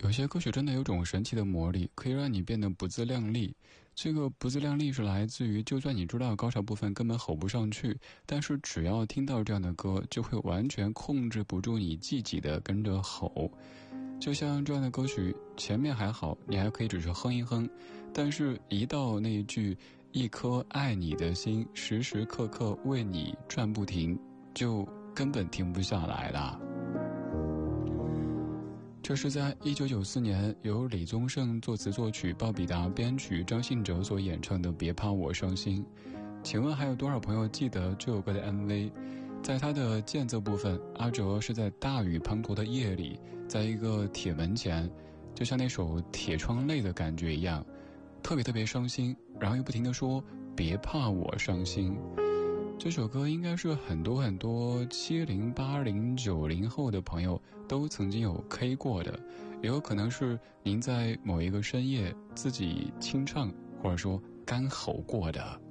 有些歌曲真的有种神奇的魔力，可以让你变得不自量力。这个不自量力是来自于，就算你知道高潮部分根本吼不上去，但是只要听到这样的歌，就会完全控制不住你自己的跟着吼。就像这样的歌曲，前面还好，你还可以只是哼一哼，但是一到那一句一颗爱你的心时时刻刻为你转不停，就根本停不下来了。这是在1994年由李宗盛作词作曲，鲍比达编曲，张信哲所演唱的《别怕我伤心》。请问还有多少朋友记得这首歌的 MV？ 在他的间奏部分，阿哲是在大雨滂沱的夜里，在一个铁门前，就像那首铁窗泪的感觉一样，特别特别伤心，然后又不停地说别怕我伤心。这首歌应该是很多很多70、80、90后的朋友都曾经有 K 过的，也有可能是您在某一个深夜自己清唱或者说干吼过的。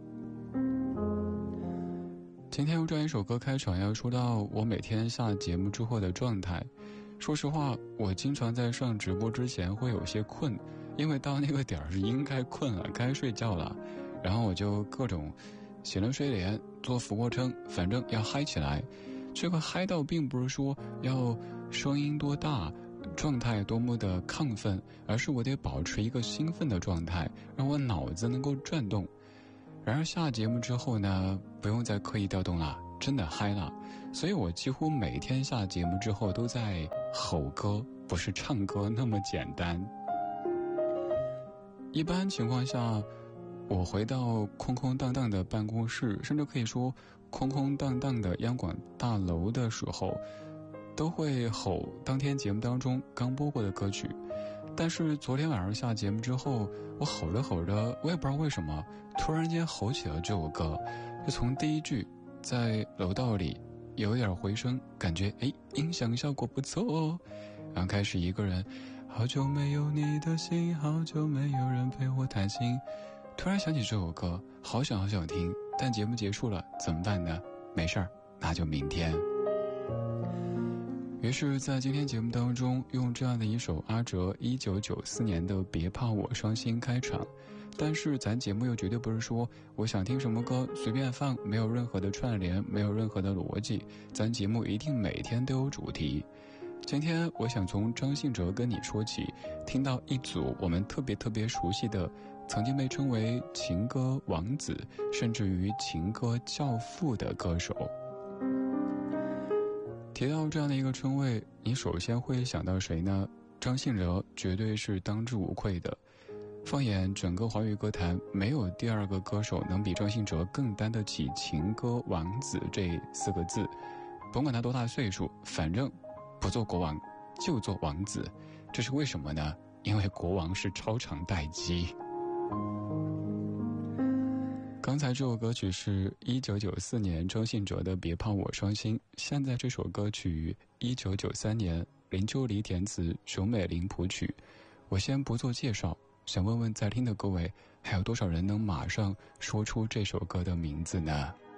今天用这样一首歌开场，要说到我每天下节目之后的状态。说实话，我经常在上直播之前会有些困，因为到那个点儿是应该困了，该睡觉了，然后我就各种洗了睡莲，做俯卧撑，反正要嗨起来。这个嗨到并不是说要声音多大，状态多么的亢奋，而是我得保持一个兴奋的状态，让我脑子能够转动。然而下节目之后呢，不用再刻意调动了，真的嗨了。所以我几乎每天下节目之后都在吼歌，不是唱歌那么简单。一般情况下，我回到空空荡荡的办公室，甚至可以说空空荡荡的央广大楼的时候，都会吼当天节目当中刚播过的歌曲。但是昨天晚上下节目之后，我吼着吼着，我也不知道为什么突然间吼起了这首歌，就从第一句在楼道里有点回声，感觉音响效果不错哦，然后开始一个人，好久没有你的心，好久没有人陪我谈心。突然想起这首歌，好想好想听，但节目结束了怎么办呢？没事儿，那就明天。于是在今天节目当中，用这样的一首阿哲1994年的《别怕我伤心》开场。但是咱节目又绝对不是说我想听什么歌随便放，没有任何的串联，没有任何的逻辑，咱节目一定每天都有主题。今天我想从张信哲跟你说起，听到一组我们特别特别熟悉的，曾经被称为情歌王子，甚至于情歌教父的歌手。提到这样的一个称谓，你首先会想到谁呢？张信哲绝对是当之无愧的。放眼整个华语歌坛，没有第二个歌手能比张信哲更担得起情歌王子这4个字。甭管他多大岁数，反正不做国王就做王子。这是为什么呢？因为国王是超长待机。刚才这首歌曲是1994年张信哲的《别怕我伤心》，现在这首歌曲1993年林秋离填词，熊美玲谱曲。我先不做介绍，想问问在听的各位，还有多少人能马上说出这首歌的名字呢？